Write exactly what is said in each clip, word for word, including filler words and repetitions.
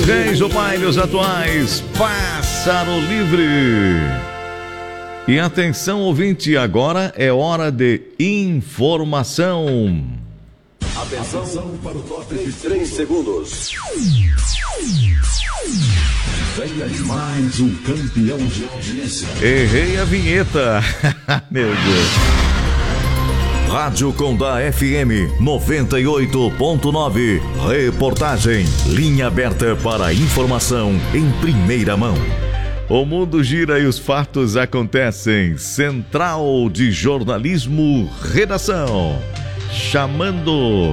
Reis do baile, atuais, Pássaro Livre. E atenção, ouvinte, agora é hora de informação. Atenção, Atenção para o top de três segundos. Venha de mais um campeão de audiência. Errei a vinheta. Meu Deus. Rádio Condá F M noventa e oito ponto nove. Reportagem. Linha aberta para informação em primeira mão. O mundo gira e os fatos acontecem. Central de Jornalismo, redação. Chamando.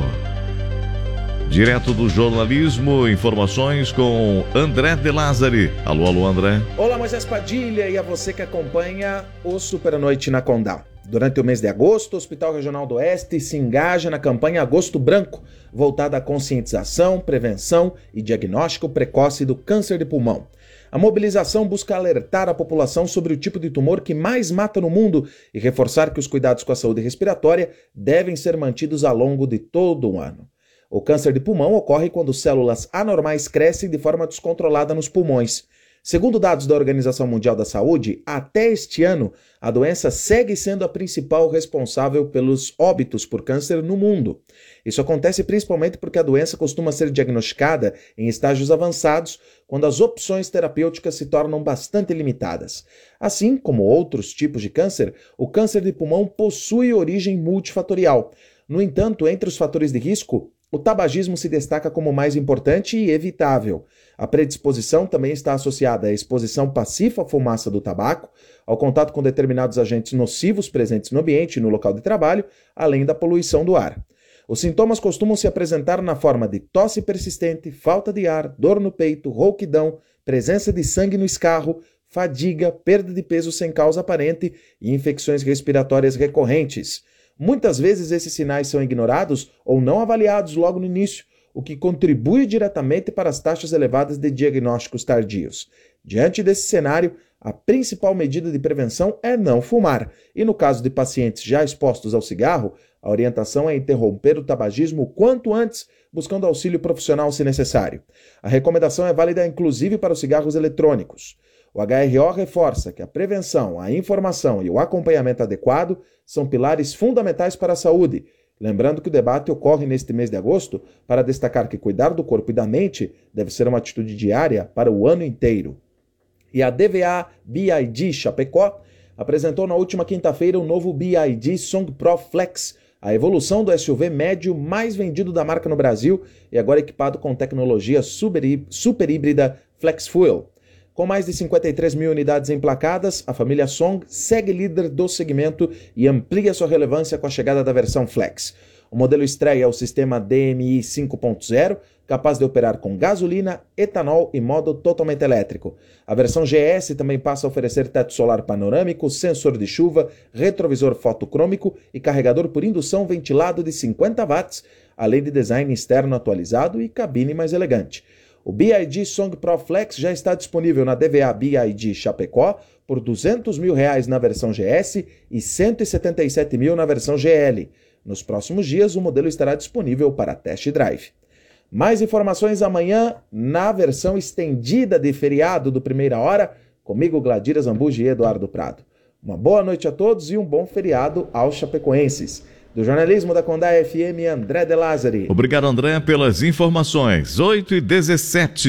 Direto do jornalismo, informações com André De Lázari. Alô, alô, André. Olá, Moisés Padilha, e a você que acompanha o Super Noite na Condá. Durante o mês de agosto, o Hospital Regional do Oeste se engaja na campanha Agosto Branco, voltada à conscientização, prevenção e diagnóstico precoce do câncer de pulmão. A mobilização busca alertar a população sobre o tipo de tumor que mais mata no mundo e reforçar que os cuidados com a saúde respiratória devem ser mantidos ao longo de todo o ano. O câncer de pulmão ocorre quando células anormais crescem de forma descontrolada nos pulmões. Segundo dados da Organização Mundial da Saúde, até este ano, a doença segue sendo a principal responsável pelos óbitos por câncer no mundo. Isso acontece principalmente porque a doença costuma ser diagnosticada em estágios avançados, quando as opções terapêuticas se tornam bastante limitadas. Assim como outros tipos de câncer, o câncer de pulmão possui origem multifatorial. No entanto, entre os fatores de risco, o tabagismo se destaca como o mais importante e evitável. A predisposição também está associada à exposição passiva à fumaça do tabaco, ao contato com determinados agentes nocivos presentes no ambiente e no local de trabalho, além da poluição do ar. Os sintomas costumam se apresentar na forma de tosse persistente, falta de ar, dor no peito, rouquidão, presença de sangue no escarro, fadiga, perda de peso sem causa aparente e infecções respiratórias recorrentes. Muitas vezes esses sinais são ignorados ou não avaliados logo no início, o que contribui diretamente para as taxas elevadas de diagnósticos tardios. Diante desse cenário, a principal medida de prevenção é não fumar, e no caso de pacientes já expostos ao cigarro, a orientação é interromper o tabagismo o quanto antes, buscando auxílio profissional se necessário. A recomendação é válida inclusive para os cigarros eletrônicos. O H R O reforça que a prevenção, a informação e o acompanhamento adequado são pilares fundamentais para a saúde, lembrando que o debate ocorre neste mês de agosto para destacar que cuidar do corpo e da mente deve ser uma atitude diária para o ano inteiro. E a D V A B I D Chapecó apresentou na última quinta-feira o novo B I D Song Pro Flex, a evolução do S U V médio mais vendido da marca no Brasil e agora equipado com tecnologia super, super híbrida Flex Fuel. Com mais de cinquenta e três mil unidades emplacadas, a família Song segue líder do segmento e amplia sua relevância com a chegada da versão Flex. O modelo estreia o sistema D M I cinco ponto zero, capaz de operar com gasolina, etanol e modo totalmente elétrico. A versão G S também passa a oferecer teto solar panorâmico, sensor de chuva, retrovisor fotocrômico e carregador por indução ventilado de cinquenta watts, além de design externo atualizado e cabine mais elegante. O B I D Song Pro Flex já está disponível na D V A B I D Chapecó por duzentos mil reais na versão G S e cento e setenta e sete mil na versão G L. Nos próximos dias, o modelo estará disponível para test drive. Mais informações amanhã na versão estendida de feriado do Primeira Hora, comigo, Gladira Zambuji e Eduardo Prado. Uma boa noite a todos e um bom feriado aos chapecoenses. Do jornalismo da Condá F M, André De Lázari. Obrigado, André, pelas informações. oito e dezessete.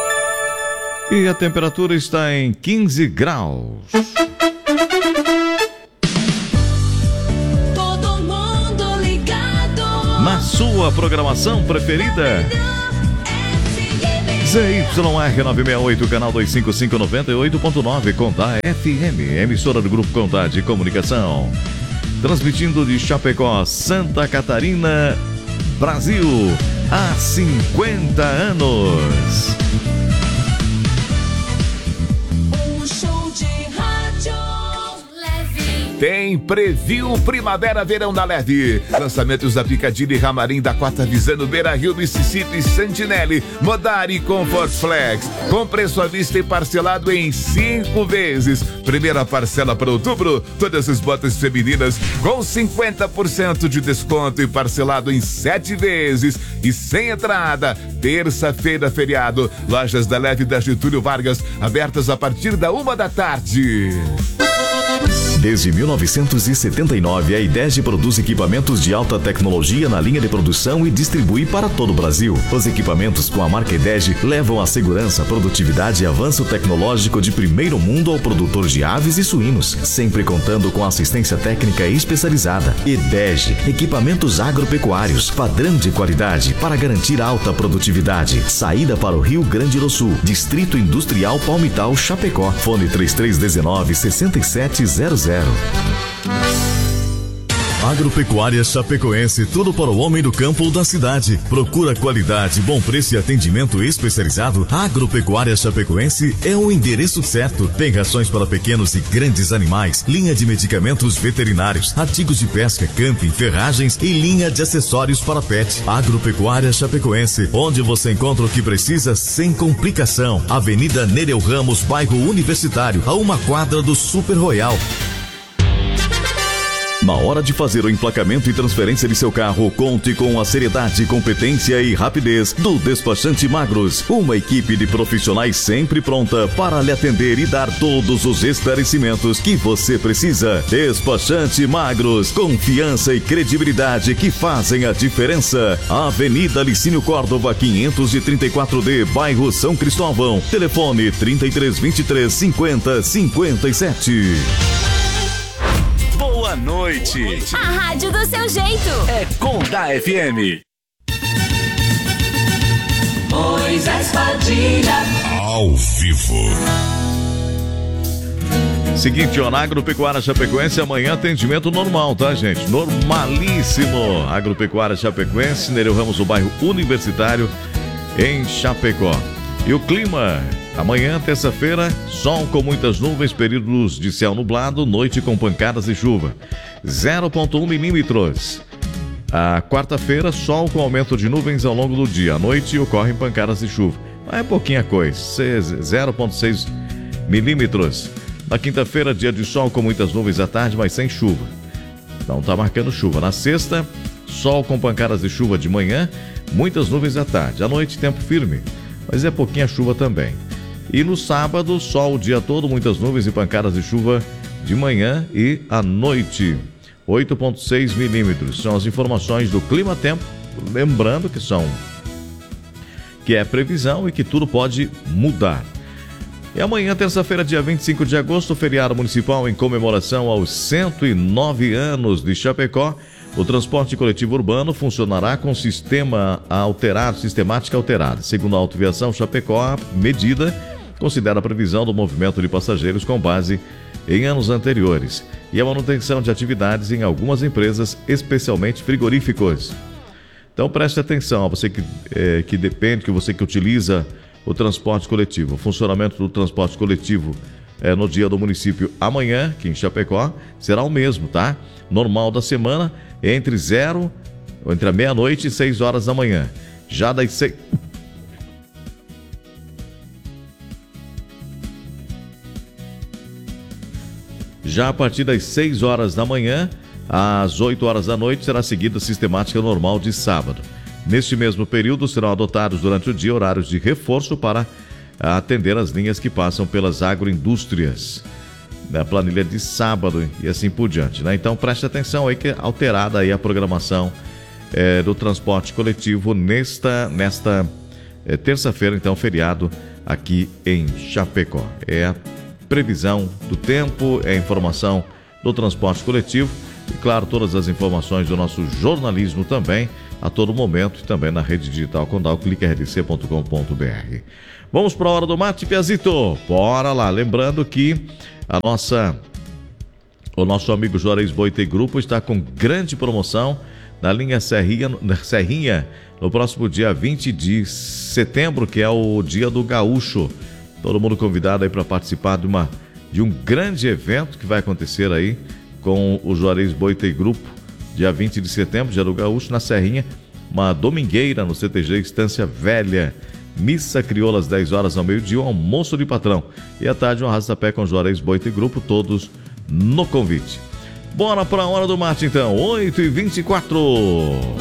E a temperatura está em quinze graus. Todo mundo ligado. Na sua programação preferida. Z Y R novecentos e sessenta e oito, canal duzentos e cinquenta e cinco, noventa e oito ponto nove, Condá F M, emissora do Grupo Condá de Comunicação. Transmitindo de Chapecó, Santa Catarina, Brasil, há cinquenta anos. Um show de rádio leve. Tem Vem Preview Primavera Verão da Leve. Lançamentos da Picadilly, Ramarim, da Quarta Visano, Beira Rio, Mississippi, Sentinelle, Modari, Comfort Flex. Com preço à vista e parcelado em cinco vezes. Primeira parcela para outubro, todas as botas femininas com cinquenta por cento de desconto e parcelado em sete vezes e sem entrada. Terça-feira, feriado. Lojas da Leve da Getúlio Vargas, abertas a partir da uma da tarde. Desde mil novecentos e setenta e nove, a Idege produz equipamentos de alta tecnologia na linha de produção e distribui para todo o Brasil. Os equipamentos com a marca Idege levam a segurança, produtividade e avanço tecnológico de primeiro mundo ao produtor de aves e suínos, sempre contando com assistência técnica especializada. Idege, equipamentos agropecuários, padrão de qualidade para garantir alta produtividade. Saída para o Rio Grande do Sul, Distrito Industrial Palmital, Chapecó. Fone três três um nove, seis sete zero zero. Agropecuária Chapecoense, tudo para o homem do campo ou da cidade. Procura qualidade, bom preço e atendimento especializado. Agropecuária Chapecoense é o endereço certo. Tem rações para pequenos e grandes animais, linha de medicamentos veterinários, artigos de pesca, camping, ferragens e linha de acessórios para pet. Agropecuária Chapecoense, onde você encontra o que precisa sem complicação. Avenida Nereu Ramos, bairro Universitário, a uma quadra do Super Royal. Na hora de fazer o emplacamento e transferência de seu carro, conte com a seriedade, competência e rapidez do Despachante Magros. Uma equipe de profissionais sempre pronta para lhe atender e dar todos os esclarecimentos que você precisa. Despachante Magros, confiança e credibilidade que fazem a diferença. Avenida Licínio Córdova, quinhentos e trinta e quatro D, bairro São Cristóvão. Telefone trinta e três, vinte e três, cinquenta, cinquenta e sete. Boa noite. A rádio do seu jeito. É Condá F M. Moisés Padilha. Ao vivo. Seguinte, ó, na Agropecuária Chapecoense, amanhã atendimento normal, tá, gente? Normalíssimo. Agropecuária Chapecoense, Nereu Ramos, o bairro Universitário, em Chapecó. E o clima? Amanhã, terça-feira, sol com muitas nuvens, períodos de céu nublado, noite com pancadas de chuva. zero vírgula um milímetros. A quarta-feira, sol com aumento de nuvens ao longo do dia. À noite ocorrem pancadas de chuva. Mas é pouquinha coisa, zero vírgula seis milímetros. Na quinta-feira, dia de sol com muitas nuvens à tarde, mas sem chuva. Não tá marcando chuva. Na sexta, sol com pancadas de chuva de manhã, muitas nuvens à tarde. À noite, tempo firme, mas é pouquinha chuva também. E no sábado, sol o dia todo, muitas nuvens e pancadas de chuva de manhã e à noite. oito vírgula seis milímetros. São as informações do Clima Tempo. Lembrando que são que é previsão e que tudo pode mudar. E amanhã, terça-feira, dia vinte e cinco de agosto, feriado municipal em comemoração aos cento e nove anos de Chapecó. O transporte coletivo urbano funcionará com sistema alterado, sistemática alterada. Segundo a Autoviação Chapecó, a medida considera a previsão do movimento de passageiros com base em anos anteriores e a manutenção de atividades em algumas empresas, especialmente frigoríficos. Então preste atenção, você que, é, que depende, que você que utiliza o transporte coletivo. O funcionamento do transporte coletivo é, no dia do município amanhã, aqui em Chapecó, será o mesmo, tá? Normal da semana, entre zero, entre a meia-noite e seis horas da manhã. Já das seis... Já a partir das seis horas da manhã, às oito horas da noite, será seguida a sistemática normal de sábado. Neste mesmo período, serão adotados durante o dia horários de reforço para atender as linhas que passam pelas agroindústrias, na planilha de sábado e assim por diante, né? Então preste atenção aí que é alterada aí a programação é, do transporte coletivo nesta, nesta é, terça-feira, então feriado aqui em Chapecó. É a previsão do tempo, é a informação do transporte coletivo e, claro, todas as informações do nosso jornalismo também, a todo momento e também na rede digital Condal, clique r d c ponto com ponto b r. Vamos para a hora do mate, Piazito? Bora lá, lembrando que a nossa, o nosso amigo Juarez Boite Grupo está com grande promoção na linha Serrinha, na Serrinha, no próximo dia vinte de setembro, que é o dia do Gaúcho. Todo mundo convidado aí para participar de, uma, de um grande evento que vai acontecer aí com o Juarez Boita e Grupo, dia vinte de setembro, Gero Gaúcho, na Serrinha, uma domingueira no C T G Estância Velha. Missa crioula às dez horas ao meio-dia, um almoço de patrão. E à tarde, um arrasta-pé com Juarez Boita e Grupo, todos no convite. Bora para a hora do mate, então, oito e vinte e quatro.